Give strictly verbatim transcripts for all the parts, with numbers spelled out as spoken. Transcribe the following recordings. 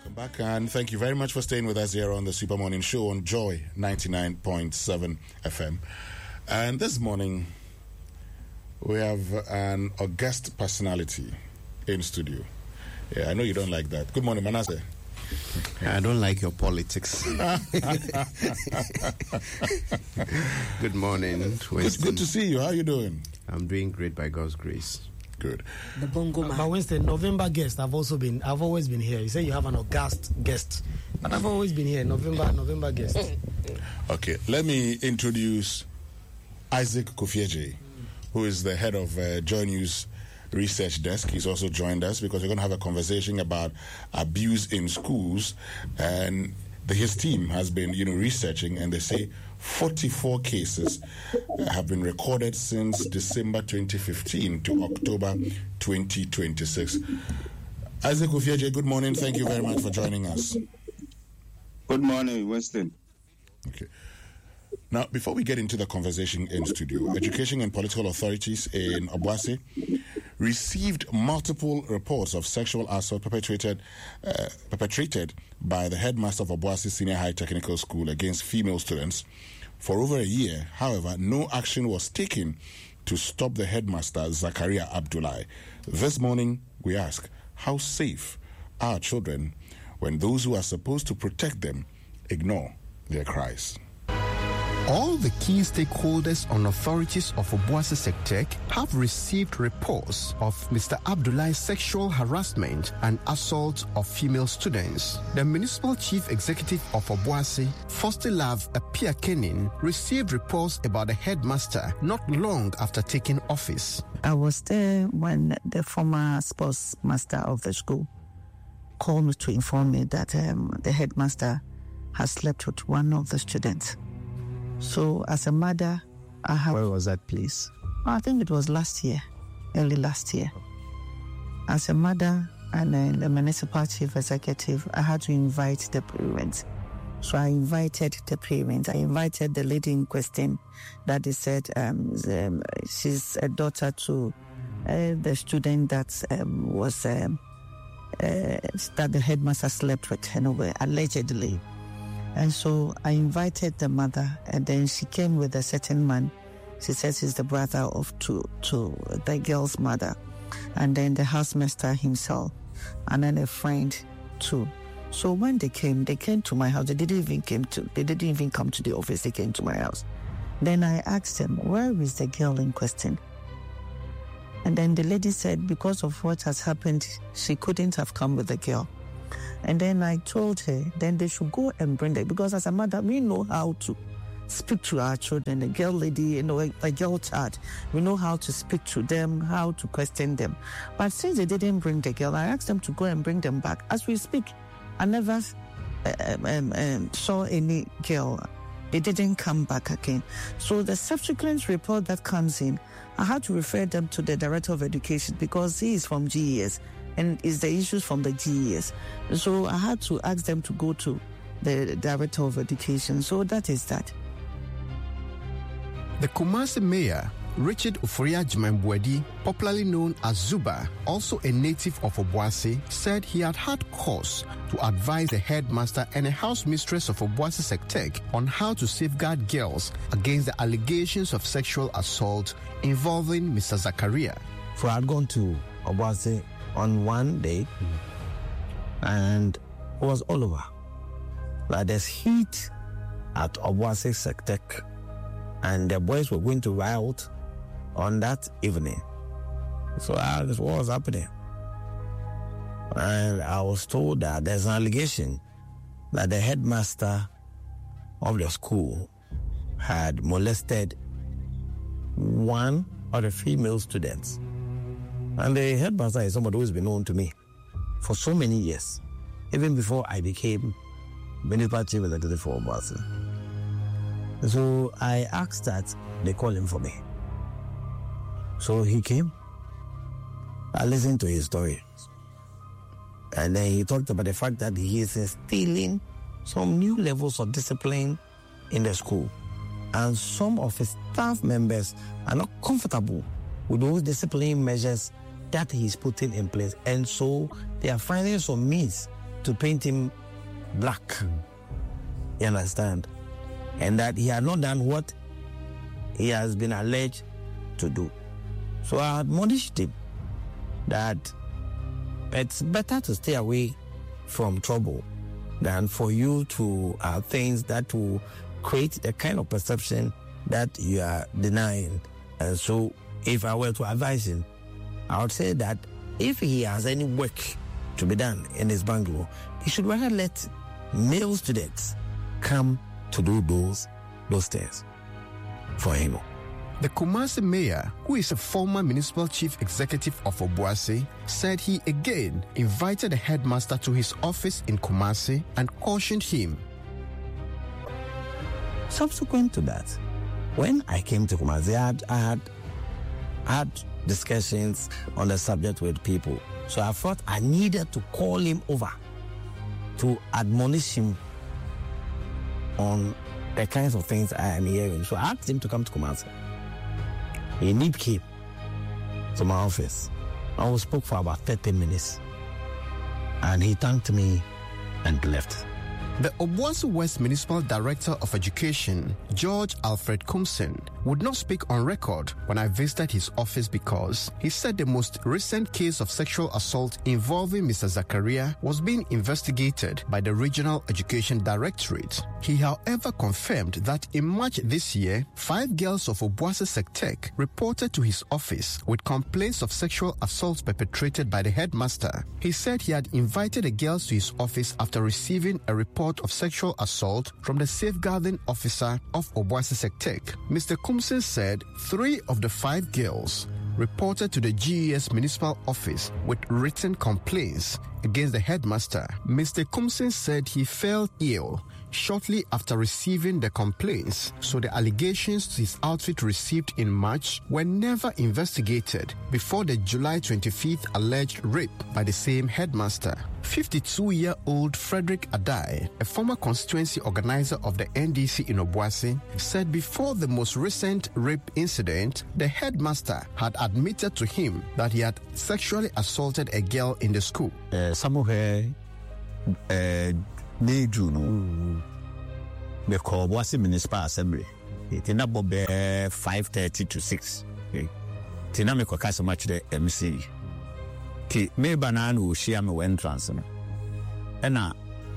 Back, and thank you very much for staying with us here on the Super Morning Show on Joy ninety-nine point seven F M. And this morning, we have an august personality in studio. Yeah, I know you don't like that. Good morning, Manasseh. I don't like your politics. Good morning, Winston. It's good to see you. How are you doing? I'm doing great by God's grace. Good. The Bongo Man. But Winston, November guest, I've also been, I've always been here. You say you have an August guest, but I've always been here. November, November guest. Okay, let me introduce Isaac Kufieje, who is the head of uh, Joy News Research Desk. He's also joined us because we're going to have a conversation about abuse in schools, and the, his team has been, you know, researching, and they say forty-four cases have been recorded since December twenty fifteen to October twenty twenty-six. Isaac Kufieje, good morning. Thank you very much for joining us. Good morning, Winston. Okay. Now, before we get into the conversation in studio, education and political authorities in Obuasi received multiple reports of sexual assault perpetrated uh, perpetrated by the headmaster of Obuasi Senior High Technical School against female students for over a year. However, no action was taken to stop the headmaster, Zakaria Abdullahi. This morning, we ask, how safe are children when those who are supposed to protect them ignore their cries? All the key stakeholders and authorities of Obuasi Sectec have received reports of Mister Abdullahi's sexual harassment and assault of female students. The Municipal Chief Executive of Obuasi, Fostelav Apiakenin, received reports about the headmaster not long after taking office. I was there when the former sports master of the school called me to inform me that um, the headmaster has slept with one of the students. So, as a mother, I have... Where was that place? I think it was last year, early last year. As a mother and uh, the municipal chief executive, I had to invite the parents. So I invited the parents. I invited the lady in question that they said um, um, she's a daughter to uh, the student that um, was... Um, uh, that the headmaster slept with, anyway, allegedly. And so I invited the mother, and then she came with a certain man. She says he's the brother of to, to the girl's mother. And then the housemaster himself, and then a friend too. So when they came, they came to my house. They didn't even came to, they didn't even come to the office. They came to my house. Then I asked them, where is the girl in question? And then the lady said, because of what has happened, she couldn't have come with the girl. And then I told her, then they should go and bring her. Because as a mother, we know how to speak to our children. A girl lady, you know, a, a girl child. We know how to speak to them, how to question them. But since they didn't bring the girl, I asked them to go and bring them back. As we speak, I never uh, um, um, saw any girl. They didn't come back again. So the subsequent report that comes in, I had to refer them to the Director of Education because he is from G E S. And it's the issues from the G E S. So I had to ask them to go to the Director of Education. So that is that. The Kumasi Mayor, Richard Ufuriajimambwedi, popularly known as Zuba, also a native of Obuasi, said he had had cause to advise the headmaster and a house mistress of Obuasi Sectec on how to safeguard girls against the allegations of sexual assault involving Mister Zakaria. So I had gone to Obuasi on one day, and it was all over. Like there's heat at Obuasi Sectec, and the boys were going to riot on that evening. So I asked what was happening, and I was told that there's an allegation that the headmaster of the school had molested one of the female students. And the headmaster is somebody who's been known to me for so many years, even before I became municipal chief executive for Obuasi. So I asked that they call him for me. So he came. I listened to his story. And then he talked about the fact that he is instilling some new levels of discipline in the school. And some of his staff members are not comfortable with those discipline measures that he's putting in place. And so they are finding some means to paint him black. Mm. You understand? And that he had not done what he has been alleged to do. So I admonished him that it's better to stay away from trouble than for you to have things that will create the kind of perception that you are denying. And so if I were to advise him, I would say that if he has any work to be done in his bungalow, he should rather let male students come to do those, those things for him. The Kumasi mayor, who is a former municipal chief executive of Obuasi, said he again invited the headmaster to his office in Kumasi and cautioned him. Subsequent to that, when I came to Kumasi, I had, I had had discussions on the subject with people. So I thought I needed to call him over to admonish him on the kinds of things I am hearing. So I asked him to come to Kumasi. He need came to my office. I spoke for about thirty minutes. And he thanked me and left. The Obuasi West Municipal Director of Education, George Alfred Kumsin, would not speak on record when I visited his office because he said the most recent case of sexual assault involving Mister Zakaria was being investigated by the Regional Education Directorate. He, however, confirmed that in March this year, five girls of Obuasi Sectec reported to his office with complaints of sexual assault perpetrated by the headmaster. He said he had invited the girls to his office after receiving a report of sexual assault from the safeguarding officer of Obuasi Sectec. Mister Kumsin said three of the five girls reported to the G E S municipal office with written complaints against the headmaster. Mister Kumsin said he fell ill shortly after receiving the complaints, so the allegations his outfit received in March were never investigated before the July twenty-fifth alleged rape by the same headmaster. fifty-two-year-old Frederick Adai, a former constituency organizer of the N D C in Obuasi, said before the most recent rape incident, the headmaster had admitted to him that he had sexually assaulted a girl in the school. Uh, somewhere, uh, May June, the Obuasi Municipal Assembly. It's about five thirty to six. Tina me kwa so much the M C. Ki me banana wo share me entrance no. Ena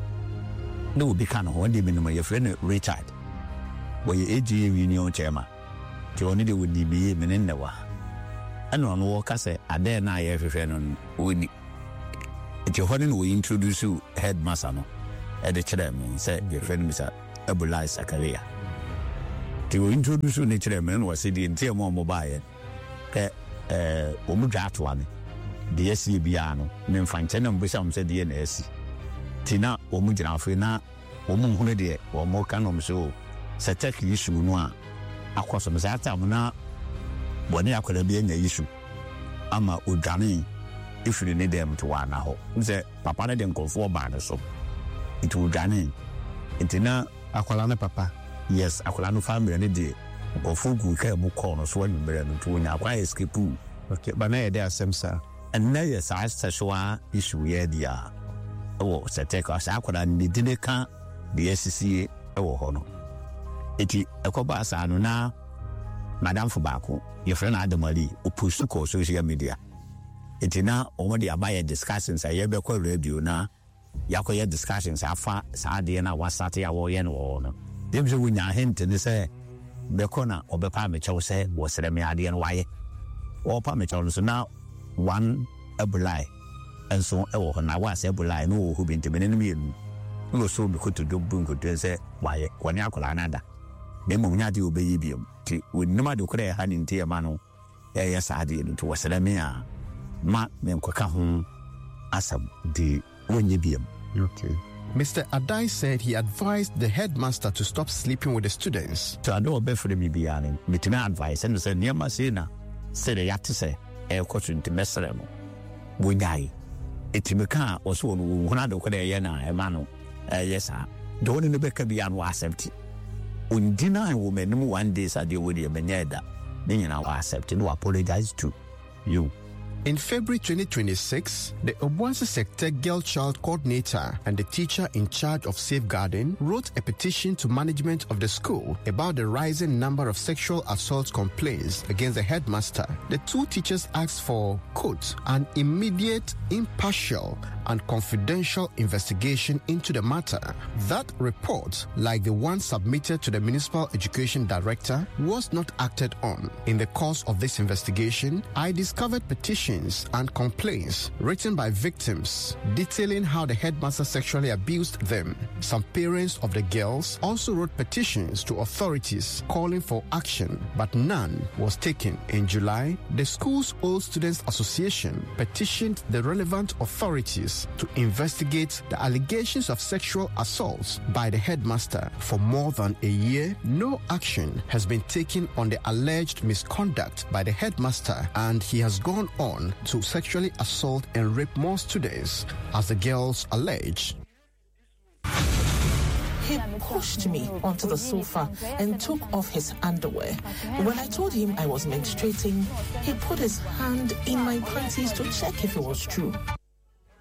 no be kan ho de me no my friend Richard. We A G A union chairman. Ti oni de woni bi me ne wa. Ena no wo ka say ade na ye fefe no woni. Ti ho ne no introduce you headmaster no. E de chere me say your friend Mister Abulai Zakaria. Ti wo introduce you ne chere me no wa say di ntia mo mobile. Ke eh o mu dwa to ame. The S C B ano me mfanche na mbisa mse de na S tina o mu gina afi na o mu hunu de o mu ka no mso se take issue no a akwaso me sa ta mo na boni akwara bi enya issue ama odwane ifiri ne dem to wana ho mse papa ne de nkonfo ba ne so itu odwane ntina akwala ne papa yes akwala no family ne de nkonfo gu ka mu call no so anumere no to nya akwa escape okay ba na ye de asem sa. And now, yes, I saw issue here. The oh, so take us. I could not did can the S C A or Hono. It is a cobasa na Madame Fobacco, your friend Adamali, who pushed to call social media. It is now already about discussions. I ever call radio now. Yakoya discussions are far Sardiana was Satia or Yen or no. Them so when you hint and say, Becona or Bepamicho say, was the Median Why or Pamicho so now. One Abulai, and so oh, and I was Abulai, no, who been to be enemy. No, so we could to do bungo to say, why, when you call another. The Munati will be ibium, with no matter what I had in Tiamano, yes, I did to Wasalamia. Ma, men Kwakahum, Asab, the Winyibium. Okay. Mister Adai said he advised the headmaster to stop sleeping with the students. So I don't be for me beyond, but my advice, and said, near Masina, said I have to say. E question to mesere no wo nyai etimeka oso no hona de ko de ye na e ma no eh yes ah de woni no beka bia no accept undina wo menim one day sa de wo de menya da de nyina wo accept no apologize to you In February twenty twenty-six, the Obuasi Sector Girl Child Coordinator and the teacher in charge of safeguarding wrote a petition to management of the school about the rising number of sexual assault complaints against the headmaster. The two teachers asked for, quote, an immediate, impartial, and confidential investigation into the matter. That report, like the one submitted to the Municipal Education Director, was not acted on. In the course of this investigation, I discovered petitions and complaints written by victims detailing how the headmaster sexually abused them. Some parents of the girls also wrote petitions to authorities calling for action, but none was taken. In July, the school's Old Students Association petitioned the relevant authorities to investigate the allegations of sexual assaults by the headmaster. For more than a year, no action has been taken on the alleged misconduct by the headmaster, and he has gone on to sexually assault and rape more students, as the girls allege. He pushed me onto the sofa and took off his underwear. When I told him I was menstruating, he put his hand in my panties to check if it was true.